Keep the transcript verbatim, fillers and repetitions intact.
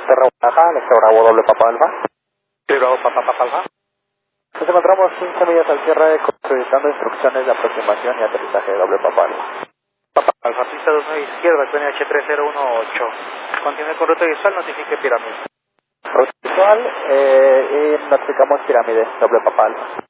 Sierra Baja, Alexia Bravo, doble Papa Alfa. Sí, Bravo, Papa, Papa Alfa. Nos encontramos cinco millas al cierre solicitando instrucciones de aproximación y aterrizaje de doble Papa Alfa. Papa Alfa, pista dos nueve izquierda, T N H tres cero uno ocho. Continúe con ruta visual, notifique pirámide. Ruta visual, eh, y notificamos pirámide, doble Papa Alfa.